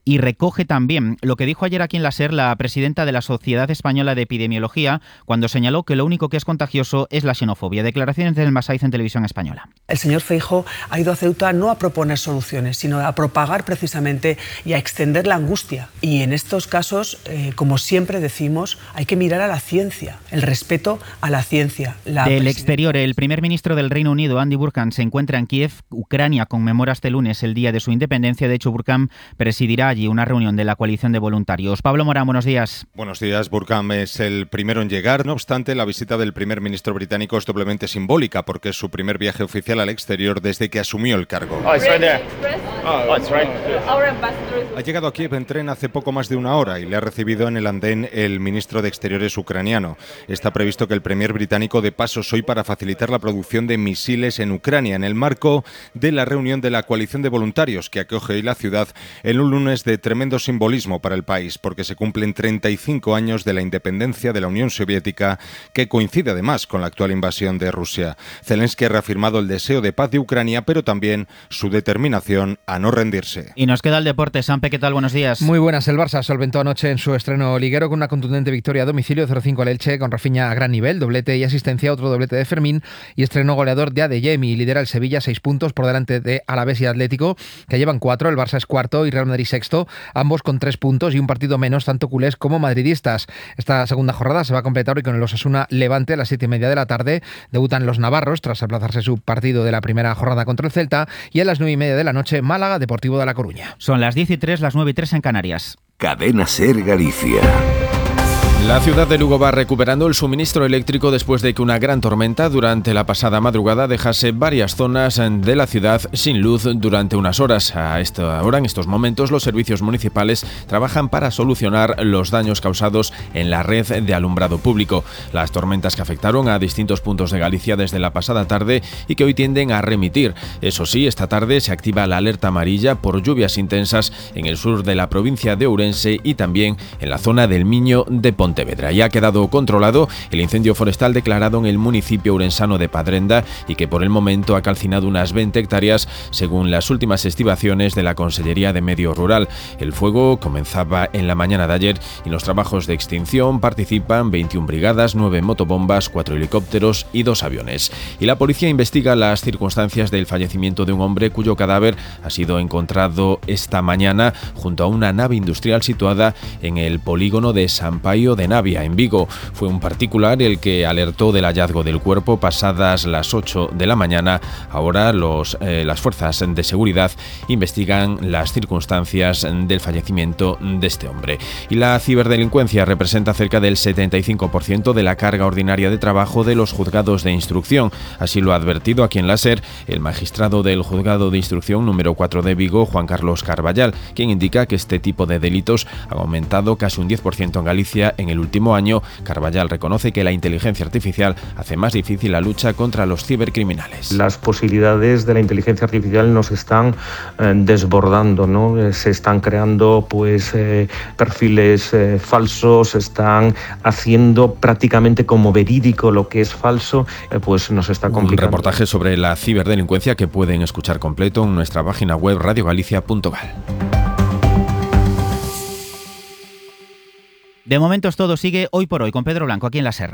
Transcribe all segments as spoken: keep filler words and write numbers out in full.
y recoge también lo que dijo ayer aquí en la SER la presidenta de la Sociedad Española de Epidemiología cuando señaló que lo único que es contagioso es la xenofobia. Declaraciones del Masaiz en Televisión Española. El señor Feijóo ha ido a Ceuta no a proponer soluciones, sino a propagar precisamente y a extender la angustia. Y en estos casos, eh, como siempre decimos, hay que mirar a la ciencia, el respeto a la ciencia. La del presidenta... exterior, el primer ministro del Reino Unido, Andy Burkham, se encuentra en Kiev. Ucrania conmemora este lunes el día de su independencia. De hecho, Burkham presidirá allí una reunión de la coalición de voluntarios. Pablo Morán, buenos días. Buenos días. Burkham es el primero en llegar. No obstante, la visita del primer ministro británico es doblemente simbólica porque es su primer viaje oficial al exterior desde que asumió el cargo. Oh, it's right there. Oh, it's right. Ha llegado a Kiev en tren hace poco más de una hora y le ha recibido en el andén el ministro de Exteriores ucraniano. Está previsto que el premier británico dé pasos hoy para facilitar la producción de misiles en Ucrania en el marco de la reunión de la coalición de voluntarios que acoge hoy la ciudad en un lunes de tremendo simbolismo para el país porque se cumplen treinta y cinco años de la independencia de la Unión Soviética, que coincide además con la actual invasión de Rusia. Zelensky ha reafirmado el deseo de paz de Ucrania, pero también su determinación a no rendirse. Y nos queda el deporte. Sampe, ¿qué tal? Buenos días. Muy buenas. El Barça solventó anoche en su estreno liguero con una contundente victoria a domicilio cero cinco al Elche, con Rafinha a gran nivel, doblete y asistencia, otro doblete de Fermín, y estrenó goleador de Adeyemi. Lidera el Sevilla seis puntos por delante de Alavés y Atlético, que llevan cuatro. El Barça es cuarto y Real Madrid sexto, ambos con tres puntos y un partido menos, tanto culés como madridistas. Esta segunda jornada se va a completar hoy con el Osasuna Levante a las siete y media de la tarde. Debutan los navarros tras aplazarse su partido de la primera jornada contra el Celta, y a las nueve y media de la noche Málaga Deportivo de La Coruña. Son las diez y tres, las nueve y tres en Canarias. Cadena SER Galicia. La ciudad de Lugo va recuperando el suministro eléctrico después de que una gran tormenta durante la pasada madrugada dejase varias zonas de la ciudad sin luz durante unas horas. A esta hora, en estos momentos, los servicios municipales trabajan para solucionar los daños causados en la red de alumbrado público. Las tormentas que afectaron a distintos puntos de Galicia desde la pasada tarde y que hoy tienden a remitir. Eso sí, esta tarde se activa la alerta amarilla por lluvias intensas en el sur de la provincia de Ourense y también en la zona del Miño de Pontevedra. Ya ha quedado controlado el incendio forestal declarado en el municipio ourensano de Padrenda y que por el momento ha calcinado unas veinte hectáreas según las últimas estimaciones de la Consellería de Medio Rural. El fuego comenzaba en la mañana de ayer y en los trabajos de extinción participan veintiuna brigadas, nueve motobombas, cuatro helicópteros y dos aviones. Y la policía investiga las circunstancias del fallecimiento de un hombre cuyo cadáver ha sido encontrado esta mañana junto a una nave industrial situada en el polígono de San Paio de Navia, en Vigo. Fue un particular el que alertó del hallazgo del cuerpo pasadas las ocho de la mañana. Ahora los, eh, las fuerzas de seguridad investigan las circunstancias del fallecimiento de este hombre. Y la ciberdelincuencia representa cerca del setenta y cinco por ciento de la carga ordinaria de trabajo de los juzgados de instrucción. Así lo ha advertido aquí en la SER el magistrado del juzgado de instrucción número cuatro de Vigo, Juan Carlos Carballal, quien indica que este tipo de delitos ha aumentado casi un diez por ciento en Galicia en el último año. Carballal reconoce que la inteligencia artificial hace más difícil la lucha contra los cibercriminales. Las posibilidades de la inteligencia artificial nos están eh, desbordando, ¿no? Eh, se están creando pues eh, perfiles eh, falsos, se están haciendo prácticamente como verídico lo que es falso, eh, pues nos está complicando. Un reportaje sobre la ciberdelincuencia que pueden escuchar completo en nuestra página web radio galicia punto gal. De momento todo sigue hoy por hoy con Pedro Blanco aquí en la SER.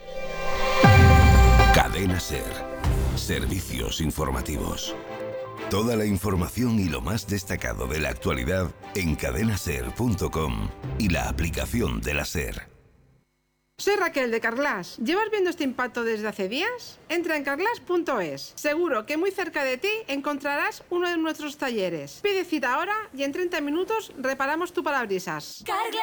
Cadena SER. Servicios informativos. Toda la información y lo más destacado de la actualidad en cadena ser punto com y la aplicación de la SER. Soy Raquel de Carglass. ¿Llevas viendo este impacto desde hace días? Entra en carglass punto es. Seguro que muy cerca de ti encontrarás uno de nuestros talleres. Pide cita ahora y en treinta minutos reparamos tu parabrisas.